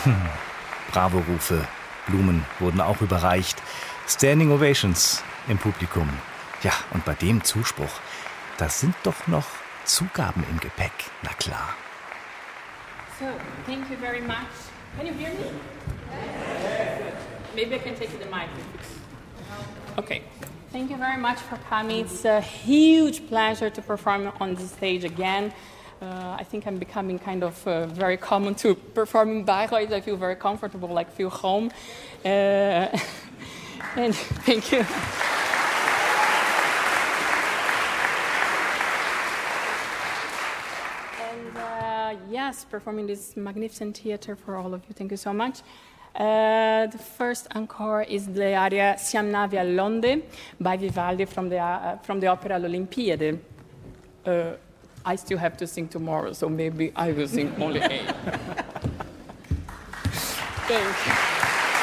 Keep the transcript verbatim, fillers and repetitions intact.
Hm. Bravo-Rufe, Blumen wurden auch überreicht. Standing Ovations im Publikum. Ja, und bei dem Zuspruch, da sind doch noch Zugaben im Gepäck, na klar. So, thank you very much. Can you hear me? Maybe I can take the mic. Okay. Thank you very much for coming. It's a huge pleasure to perform on this stage again. Uh, I think I'm becoming kind of uh, very common to perform in Bayreuth. I feel very comfortable, like feel home. Uh, and thank you. And uh, yes, performing this magnificent theater for all of you. Thank you so much. Uh, the first encore is the aria Siam navi all'onde by Vivaldi from the, uh, from the opera L'Olimpiade. Uh, I still have to sing tomorrow, so maybe I will sing only eight. Thank you.